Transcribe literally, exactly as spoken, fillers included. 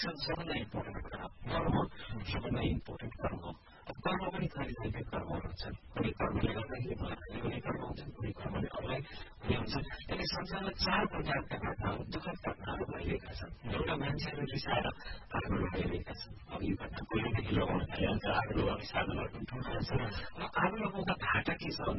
सबभन्दा इम्पोर्टेन्ट कुरा कर्म सबभन्दा इम्पोर्टेन्ट कर्म कर्म पनि थरी थरीका कर्महरू हुन्छन् कुनै कर्मले गर्दाखेरि मलाई हुने कर्म हुन्छन् कुनै कर्मले अरूलाई हुने हुन्छन् यसले संसारमा चार प्रकारका घटनाहरू दुःखद घटनाहरू भइरहेका छन् एउटा मान्छेहरू रिसाएर आगो लगाइरहेका छन् अब यो घटना पहिलेदेखि लगाउन थालिहाल्छ आगो लगाउने साधनहरू पनि ठुल्ठुला छन् र आगो लगाउँदा घाटा के छ